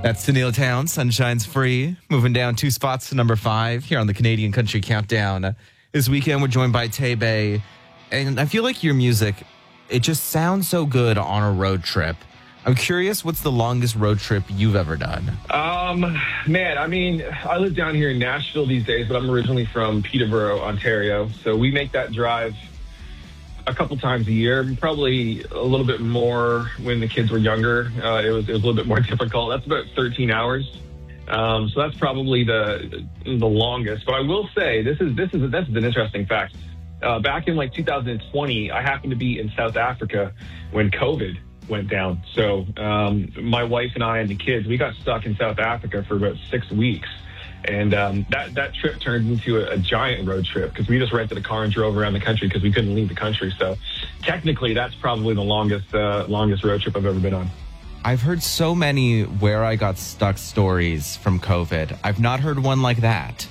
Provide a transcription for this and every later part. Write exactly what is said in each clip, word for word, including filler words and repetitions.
That's Tennille Town, Sunshine's Free, moving down two spots to number five here on the Canadian Country Countdown. This weekend, we're joined by Tay Bay, and I feel like your music, it just sounds so good on a road trip. I'm curious, what's the longest road trip you've ever done? Um, man, I mean, I live down here in Nashville these days, but I'm originally from Peterborough, Ontario, so we make that drive a couple times a year, probably a little bit more when the kids were younger. Uh, it was it was a little bit more difficult. That's about thirteen hours. Um, so that's probably the the longest. But I will say this is this is this is an interesting fact. Uh, back in like two thousand twenty, I happened to be in South Africa when COVID went down. So um, my wife and I and the kids, we got stuck in South Africa for about six weeks. And um, that, that trip turned into a, a giant road trip because we just rented a car and drove around the country because we couldn't leave the country. So technically, that's probably the longest uh, longest road trip I've ever been on. I've heard so many where I got stuck stories from COVID. I've not heard one like that.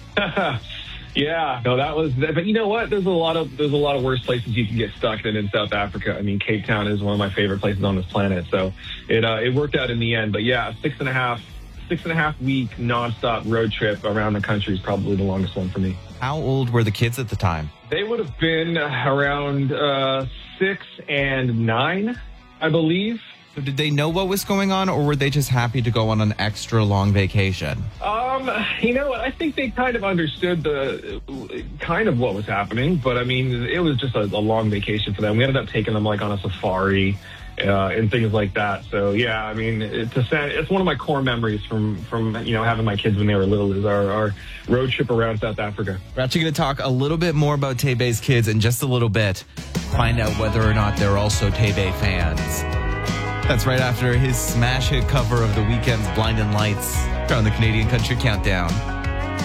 Yeah, no, that was. But you know what? There's a lot of there's a lot of worse places you can get stuck than in South Africa. I mean, Cape Town is one of my favorite places on this planet. So it uh, it worked out in the end. But yeah, six and a half. Six and a half week nonstop road trip around the country is probably the longest one for me. How old were the kids at the time? They would have been around uh, six and nine, I believe. So did they know what was going on, or were they just happy to go on an extra long vacation? Um, you know what? I think they kind of understood the kind of what was happening, but I mean, it was just a, a long vacation for them. We ended up taking them like on a safari. Uh, and things like that. So yeah, I mean, it's a, it's one of my core memories from from you know having my kids when they were little is our, our road trip around South Africa. We're actually going to talk a little bit more about Tay Bay's kids in just a little bit. Find out whether or not they're also Tay Bay fans. That's right after his smash hit cover of The Weeknd's "Blinding Lights" here on the Canadian Country Countdown.